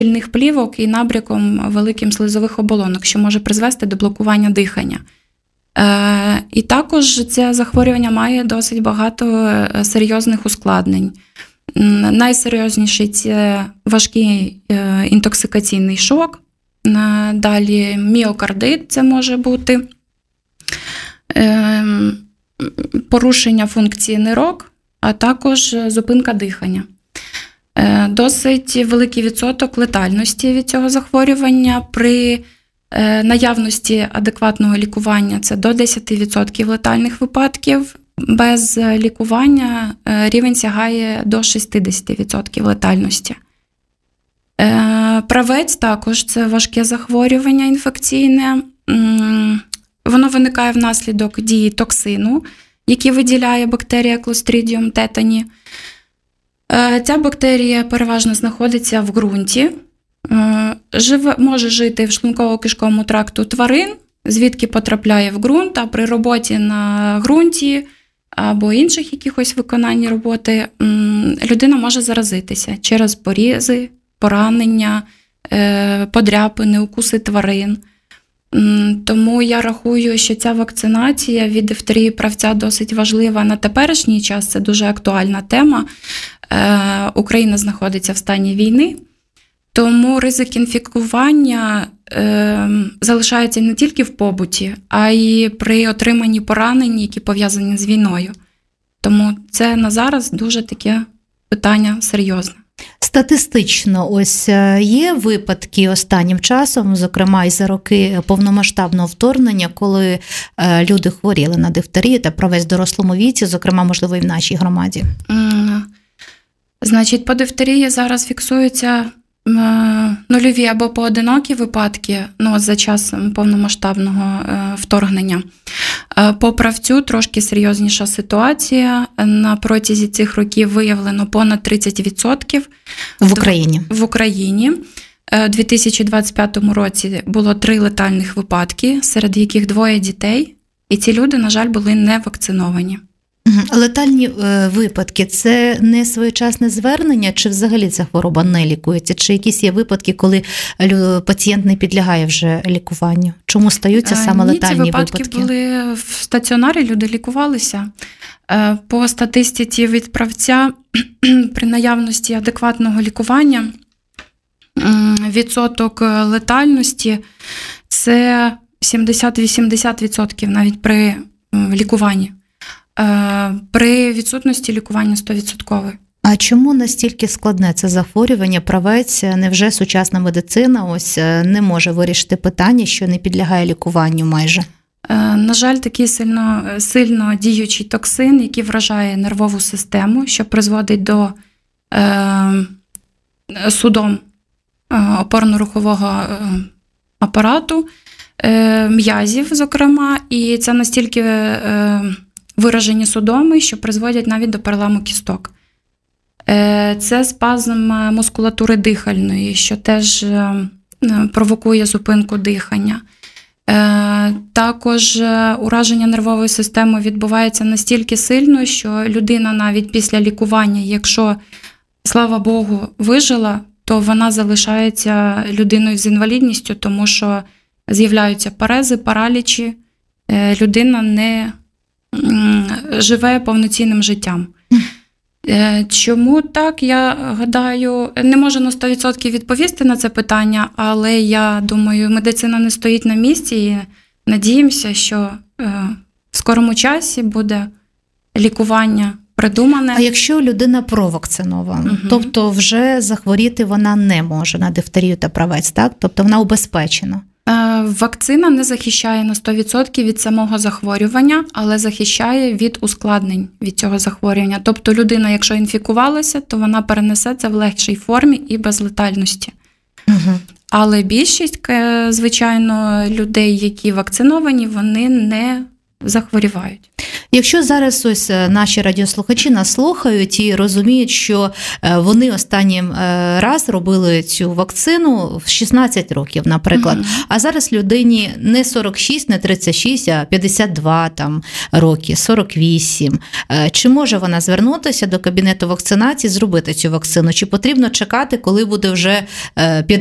щільних плівок і набряком великим слизових оболонок, що може призвести до блокування дихання. І також це захворювання має досить багато серйозних ускладнень. Найсерйозніший – це важкий інтоксикаційний шок, далі міокардит це може бути, порушення функції нирок, а також зупинка дихання. Досить великий відсоток летальності від цього захворювання. При наявності адекватного лікування це до 10% летальних випадків. Без лікування рівень сягає до 60% летальності. Правець також це важке захворювання інфекційне. Воно виникає внаслідок дії токсину, який виділяє бактерія Clostridium tetani. Ця бактерія переважно знаходиться в ґрунті, може жити в шлунково-кишковому тракту тварин, звідки потрапляє в ґрунт, а при роботі на ґрунті або інших якихось виконанні роботи людина може заразитися через порізи, поранення, подряпини, укуси тварин. Тому я рахую, що ця вакцинація від дифтерії правця досить важлива на теперішній час, це дуже актуальна тема. Україна знаходиться в стані війни, тому ризик інфікування залишається не тільки в побуті, а й при отриманні поранень, які пов'язані з війною. Тому це на зараз дуже таке питання серйозне. Статистично, ось є випадки останнім часом, зокрема і за роки повномасштабного вторгнення, коли люди хворіли на дифтерію та правець в дорослому віці, зокрема, можливо, і в нашій громаді? Значить, по дифтерії зараз фіксуються нульові або поодинокі випадки за час повномасштабного вторгнення. По правцю трошки серйозніша ситуація. На протязі цих років виявлено понад 30%. В Україні? В Україні. У 2025 році було 3 летальних випадки, серед яких 2 дітей. І ці люди, на жаль, були не вакциновані. Летальні випадки – це не своєчасне звернення, чи взагалі ця хвороба не лікується? Чи якісь є випадки, коли пацієнт не підлягає вже лікуванню? Чому стаються саме летальні випадки? Ці випадки були в стаціонарі, люди лікувалися. По статистиці від правця при наявності адекватного лікування відсоток летальності – це 70-80% навіть при лікуванні. При відсутності лікування 100%. А чому настільки складне це захворювання, правець? Невже сучасна медицина ось не може вирішити питання, що не підлягає лікуванню майже? На жаль, такий сильно діючий токсин, який вражає нервову систему, що призводить до судом опорно-рухового апарату, м'язів, зокрема, і це настільки виражені судоми, що призводять навіть до переламу кісток. Це спазм мускулатури дихальної, що теж провокує зупинку дихання. Також ураження нервової системи відбувається настільки сильно, що людина навіть після лікування, якщо, слава Богу, вижила, то вона залишається людиною з інвалідністю, тому що з'являються парези, паралічі, людина не живе повноцінним життям. Чому так, я гадаю, не можу на 100% відповісти на це питання, але я думаю, медицина не стоїть на місці і надіємося, що в скорому часі буде лікування придумане. А якщо людина провакцинована, тобто вже захворіти вона не може на дифтерію та правець, так? Тобто вона убезпечена? Вакцина не захищає на 100% від самого захворювання, але захищає від ускладнень від цього захворювання. Тобто людина, якщо інфікувалася, то вона перенесе це в легшій формі і без летальності. Але більшість, звичайно, людей, які вакциновані, вони не захворівають. Якщо зараз ось наші радіослухачі нас слухають і розуміють, що вони останнім раз робили цю вакцину в 16 років, наприклад, а зараз людині не 46, не 36, а 52 там, роки, 48. Чи може вона звернутися до кабінету вакцинації, зробити цю вакцину? Чи потрібно чекати, коли буде вже